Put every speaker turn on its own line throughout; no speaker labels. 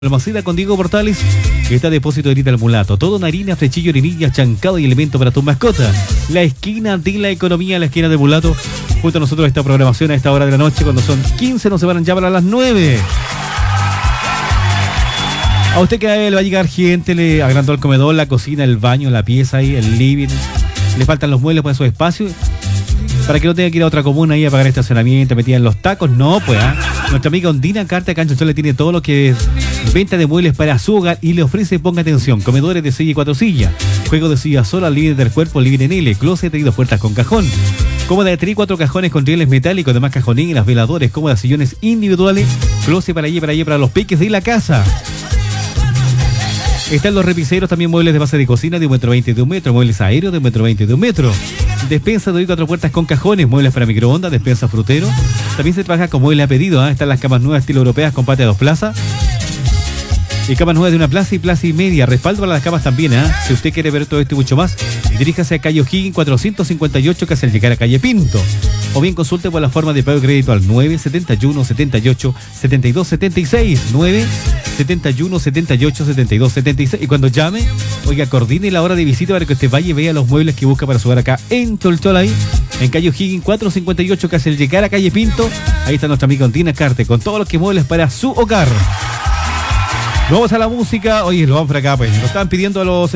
Almacena con Diego Portales, que está depósito de harina al mulato. Todo en harina, frechillo, harinilla, chancado y elemento para tus mascotas. La esquina de la economía, la esquina de mulato. Junto a nosotros esta programación a esta hora de la noche, cuando son 15, nos separan ya para las 9. A usted que le va a llegar gente, le agrandó el comedor, la cocina, el baño, la pieza y el living. Le faltan los muebles para su espacio. Para que no tenga que ir a otra comuna y a pagar estacionamiento, metida en los tacos. No, pues, Nuestra amiga Ondina Carta Canchonchón le tiene todo lo que es venta de muebles para su hogar y le ofrece, ponga atención, comedores de silla y 4 sillas, juego de silla sola, living del cuerpo, living en L, closet y 2 puertas con cajón, cómoda de 3 y 4 cajones con rieles metálicos, además cajoneras, veladores, cómodas sillones individuales, closet para allí para los peques de la casa. Están los repiseros, también muebles de base de cocina de 1,20 m de 1 metro, muebles aéreos de 1,20 m de 1 metro. Despensa de 4 puertas con cajones, muebles para microondas, despensa frutero. También se trabaja con muebles a pedido, Están las camas nuevas estilo europeas con patio a 2 plazas. Y camas nuevas de 1 plaza y media. Respaldo para las camas también, Si usted quiere ver todo esto y mucho más, diríjase a calle O'Higgins 458, casi al llegar a calle Pinto. O bien consulte por la forma de pago de crédito al 971 78 72 76. 971 78 72 76. Y cuando llame, oiga, coordine la hora de visita para que usted vaya y vea los muebles que busca para su hogar acá en Cholcholay, en calle O'Higgins 458, casi al llegar a calle Pinto. Ahí está nuestra amiga Ondina Carte con todos los que muebles para su hogar. Vamos a la música. Oye, lo vamos por acá, pues. Lo estaban pidiendo a los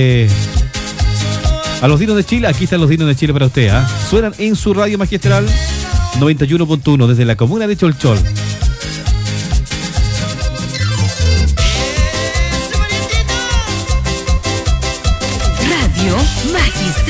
Dinos de Chile. Aquí están los Dinos de Chile para usted, Suenan en su radio magistral 91.1 desde la comuna de Cholchol.